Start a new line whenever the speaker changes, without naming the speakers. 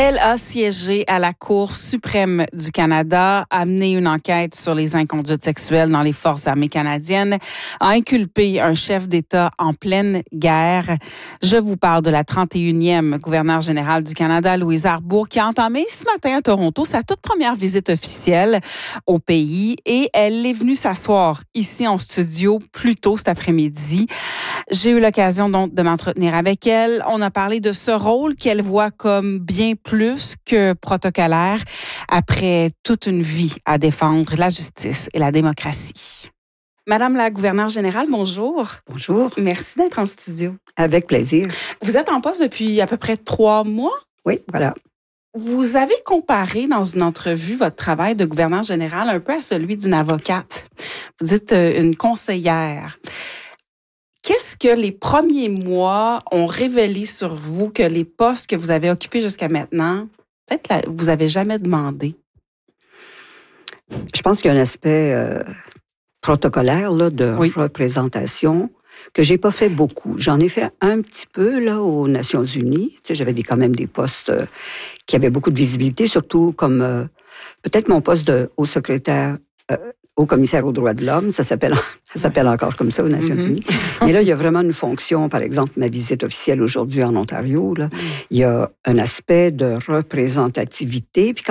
Elle a siégé à la Cour suprême du Canada, a mené une enquête sur les inconduites sexuelles dans les forces armées canadiennes, a inculpé un chef d'État en pleine guerre. Je vous parle de la 31e gouverneure générale du Canada, Louise Arbour, qui a entamé ce matin à Toronto sa toute première visite officielle au pays et elle est venue s'asseoir ici en studio plus tôt cet après-midi. J'ai eu l'occasion donc de m'entretenir avec elle. On a parlé de ce rôle qu'elle voit comme bien plus que protocolaire après toute une vie à défendre la justice et la démocratie. Madame la gouverneure générale, bonjour.
Bonjour.
Merci d'être en studio.
Avec plaisir.
Vous êtes en poste depuis à peu près 3 mois?
Oui, voilà.
Vous avez comparé dans une entrevue votre travail de gouverneure générale un peu à celui d'une avocate. Vous dites une conseillère. Qu'est-ce que les premiers mois ont révélé sur vous que les postes que vous avez occupés jusqu'à maintenant, peut-être vous n'avez jamais demandé?
Je pense qu'il y a un aspect protocolaire là, de représentation que j'ai pas fait beaucoup. J'en ai fait un petit peu là aux Nations Unies. Tu sais, j'avais quand même des postes qui avaient beaucoup de visibilité, surtout comme peut-être mon poste de haut secrétaire, haut commissaire aux droits de l'homme. Ça s'appelle encore comme ça aux Nations Unies. Mais là, il y a vraiment une fonction, par exemple, ma visite officielle aujourd'hui en Ontario, là, il y a un aspect de représentativité. Puis